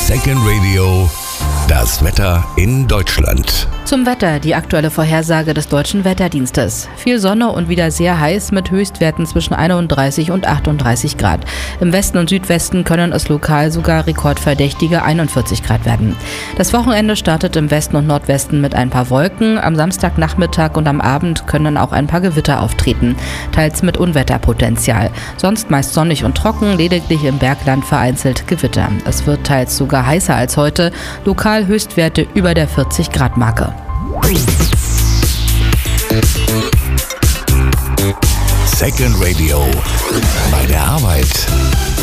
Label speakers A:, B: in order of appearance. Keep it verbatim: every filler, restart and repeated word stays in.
A: Second Radio, das Wetter in Deutschland.
B: Zum Wetter, die aktuelle Vorhersage des Deutschen Wetterdienstes. Viel Sonne und wieder sehr heiß mit Höchstwerten zwischen einunddreißig und achtunddreißig Grad. Im Westen und Südwesten können es lokal sogar rekordverdächtige einundvierzig Grad werden. Das Wochenende startet im Westen und Nordwesten mit ein paar Wolken. Am Samstagnachmittag und am Abend können auch ein paar Gewitter auftreten, teils mit Unwetterpotenzial. Sonst meist sonnig und trocken, lediglich im Bergland vereinzelt Gewitter. Es wird teils sogar heißer als heute, lokal Höchstwerte über der vierzig Grad Marke.
A: Second Radio, bei der Arbeit.